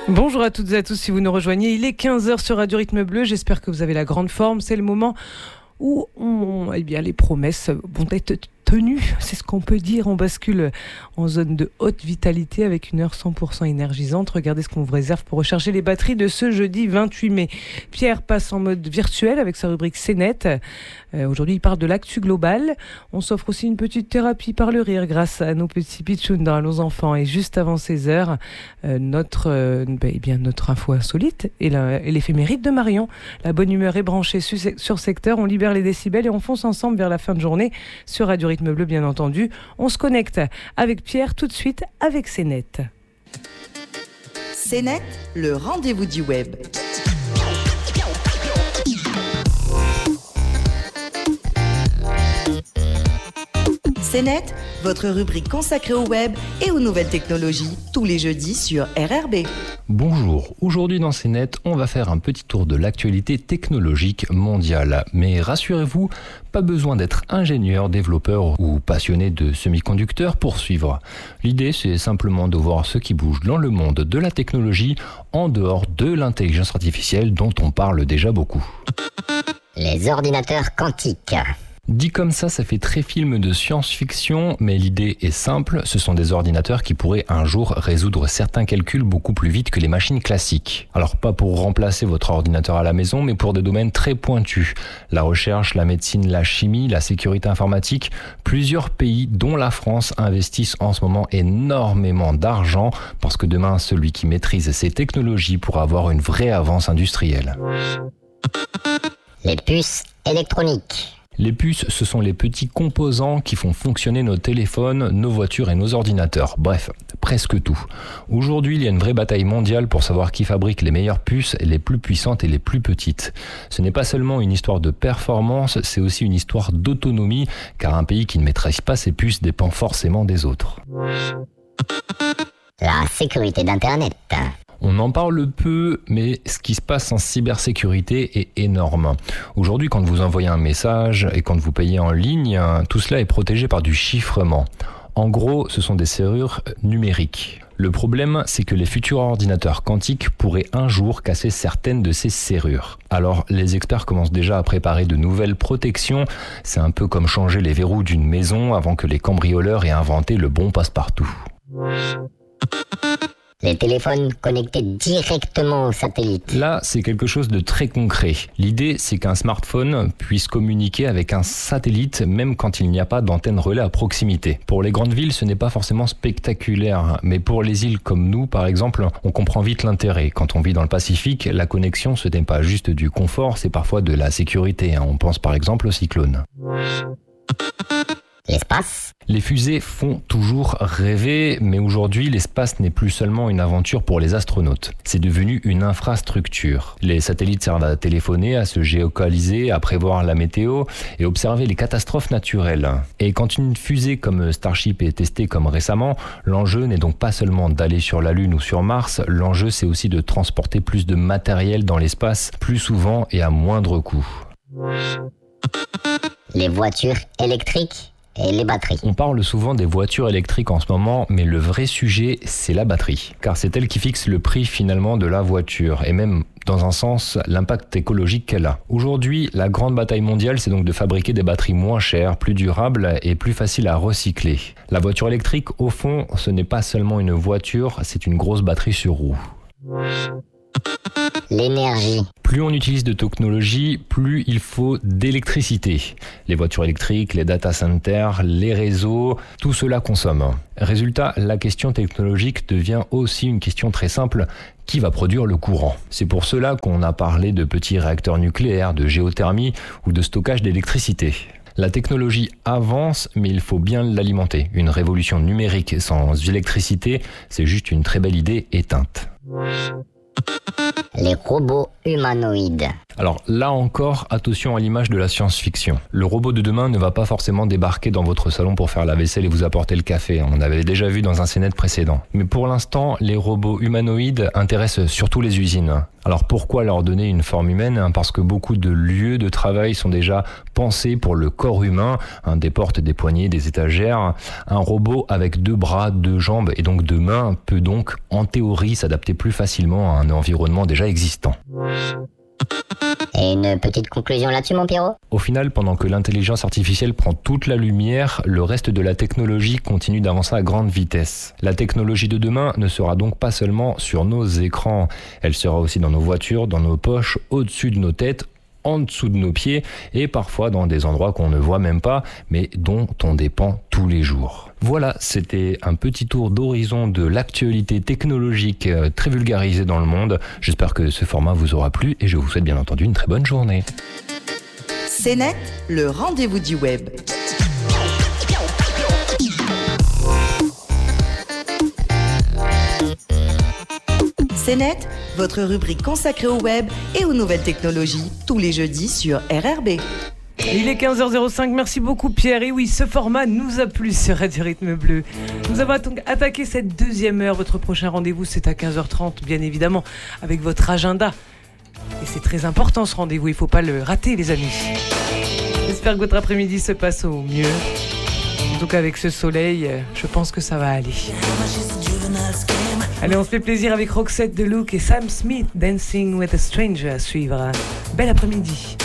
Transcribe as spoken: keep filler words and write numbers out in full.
Bonjour à toutes et à tous, si vous nous rejoignez, il est quinze heures sur Radio Rythme Bleu, j'espère que vous avez la grande forme, c'est le moment où on, eh bien, les promesses vont être tenues, c'est ce qu'on peut dire, on bascule en zone de haute vitalité avec une heure cent pour cent énergisante. Regardez ce qu'on vous réserve pour recharger les batteries de ce jeudi vingt-huit mai. Pierre passe en mode virtuel avec sa rubrique C net. Euh, aujourd'hui, il parle de l'actu global. On s'offre aussi une petite thérapie par le rire grâce à nos petits pitchouns dans nos enfants. Et juste avant seize heures, euh, notre, euh, bah, eh bien, notre info insolite et, la, et l'éphéméride de Marion. La bonne humeur est branchée su, sur secteur. On libère les décibels et on fonce ensemble vers la fin de journée sur Radio Rythme Bleu, bien entendu. On se connecte avec Pierre tout de suite avec C net. C net, le rendez-vous du web. C net, votre rubrique consacrée au web et aux nouvelles technologies, tous les jeudis sur R R B. Bonjour, aujourd'hui dans C net, on va faire un petit tour de l'actualité technologique mondiale. Mais rassurez-vous, pas besoin d'être ingénieur, développeur ou passionné de semi-conducteurs pour suivre. L'idée, c'est simplement de voir ce qui bouge dans le monde de la technologie en dehors de l'intelligence artificielle dont on parle déjà beaucoup. Les ordinateurs quantiques. Dit comme ça, ça fait très film de science-fiction, mais l'idée est simple, ce sont des ordinateurs qui pourraient un jour résoudre certains calculs beaucoup plus vite que les machines classiques. Alors pas pour remplacer votre ordinateur à la maison, mais pour des domaines très pointus. La recherche, la médecine, la chimie, la sécurité informatique, plusieurs pays, dont la France, investissent en ce moment énormément d'argent, parce que demain, celui qui maîtrise ces technologies pourra avoir une vraie avance industrielle. Les puces électroniques. Les puces, ce sont les petits composants qui font fonctionner nos téléphones, nos voitures et nos ordinateurs. Bref, presque tout. Aujourd'hui, il y a une vraie bataille mondiale pour savoir qui fabrique les meilleures puces, les plus puissantes et les plus petites. Ce n'est pas seulement une histoire de performance, c'est aussi une histoire d'autonomie, car un pays qui ne maîtrise pas ses puces dépend forcément des autres. La sécurité d'Internet. On en parle peu, mais ce qui se passe en cybersécurité est énorme. Aujourd'hui, quand vous envoyez un message et quand vous payez en ligne, tout cela est protégé par du chiffrement. En gros, ce sont des serrures numériques. Le problème, c'est que les futurs ordinateurs quantiques pourraient un jour casser certaines de ces serrures. Alors, les experts commencent déjà à préparer de nouvelles protections. C'est un peu comme changer les verrous d'une maison avant que les cambrioleurs aient inventé le bon passe-partout. Les téléphones connectés directement au satellite. Là, c'est quelque chose de très concret. L'idée, c'est qu'un smartphone puisse communiquer avec un satellite, même quand il n'y a pas d'antenne relais à proximité. Pour les grandes villes, ce n'est pas forcément spectaculaire, mais pour les îles comme nous, par exemple, on comprend vite l'intérêt. Quand on vit dans le Pacifique, la connexion, ce n'est pas juste du confort, c'est parfois de la sécurité. On pense par exemple au cyclone. L'espace. Les fusées font toujours rêver, mais aujourd'hui, l'espace n'est plus seulement une aventure pour les astronautes. C'est devenu une infrastructure. Les satellites servent à téléphoner, à se géolocaliser, à prévoir la météo et observer les catastrophes naturelles. Et quand une fusée comme Starship est testée comme récemment, l'enjeu n'est donc pas seulement d'aller sur la Lune ou sur Mars, l'enjeu c'est aussi de transporter plus de matériel dans l'espace, plus souvent et à moindre coût. Les voitures électriques et les batteries. On parle souvent des voitures électriques en ce moment, mais le vrai sujet, c'est la batterie. Car c'est elle qui fixe le prix finalement de la voiture, et même, dans un sens, l'impact écologique qu'elle a. Aujourd'hui, la grande bataille mondiale, c'est donc de fabriquer des batteries moins chères, plus durables et plus faciles à recycler. La voiture électrique, au fond, ce n'est pas seulement une voiture, c'est une grosse batterie sur roue. L'énergie. Plus on utilise de technologie, plus il faut d'électricité. Les voitures électriques, les data centers, les réseaux, tout cela consomme. Résultat, la question technologique devient aussi une question très simple. Qui va produire le courant ? C'est pour cela qu'on a parlé de petits réacteurs nucléaires, de géothermie ou de stockage d'électricité. La technologie avance, mais il faut bien l'alimenter. Une révolution numérique sans électricité, c'est juste une très belle idée éteinte. Les robots humanoïdes. Alors là encore, attention à l'image de la science-fiction. Le robot de demain ne va pas forcément débarquer dans votre salon pour faire la vaisselle et vous apporter le café. On avait déjà vu dans un C Net précédent. Mais pour l'instant, les robots humanoïdes intéressent surtout les usines. Alors pourquoi leur donner une forme humaine ? Parce que beaucoup de lieux de travail sont déjà pensés pour le corps humain, hein, des portes, des poignées, des étagères. Un robot avec deux bras, deux jambes et donc deux mains peut donc en théorie s'adapter plus facilement à un environnement déjà existant. Et une petite conclusion là-dessus, mon Pierrot ? Au final, pendant que l'intelligence artificielle prend toute la lumière, le reste de la technologie continue d'avancer à grande vitesse. La technologie de demain ne sera donc pas seulement sur nos écrans, elle sera aussi dans nos voitures, dans nos poches, au-dessus de nos têtes, en dessous de nos pieds et parfois dans des endroits qu'on ne voit même pas, mais dont on dépend tous les jours. Voilà, c'était un petit tour d'horizon de l'actualité technologique très vulgarisée dans le monde. J'espère que ce format vous aura plu et je vous souhaite bien entendu une très bonne journée. C Net, le rendez-vous du web. C Net, votre rubrique consacrée au web et aux nouvelles technologies, tous les jeudis sur R R B. Il est quinze heures zéro cinq, merci beaucoup Pierre. Et oui, ce format nous a plu sur Radio Rythme Bleu. Nous avons attaqué cette deuxième heure. Votre prochain rendez-vous, c'est à quinze heures trente, bien évidemment, avec votre agenda. Et c'est très important ce rendez-vous, il ne faut pas le rater les amis. J'espère que votre après-midi se passe au mieux. Donc avec ce soleil, je pense que ça va aller. Allez, on se fait plaisir avec Roxette Deluxe et Sam Smith, Dancing with a Stranger à suivre. Bel après-midi.